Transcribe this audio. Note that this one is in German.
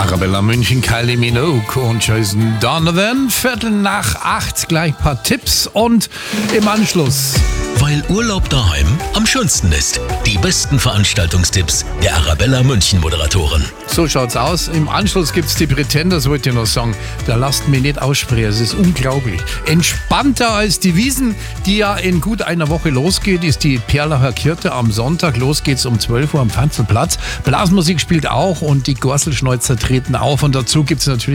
Arabella München, Kylie Minogue und Jason Donovan. 7:45, gleich ein paar Tipps und im Anschluss. Weil Urlaub daheim am schönsten ist. Die besten Veranstaltungstipps der Arabella München Moderatoren. So schaut's aus. Im Anschluss gibt's die Pretenders, wollte ich noch sagen. Da lasst mich nicht aussprechen, es ist unglaublich. Entspannter als die Wiesn, die ja in gut einer Woche losgeht, ist die Perlacher Kirche am Sonntag. Los geht's um 12 Uhr am Pfanzelplatz. Blasmusik spielt auch und die Gorselschneuzer treten auf. Und dazu gibt's natürlich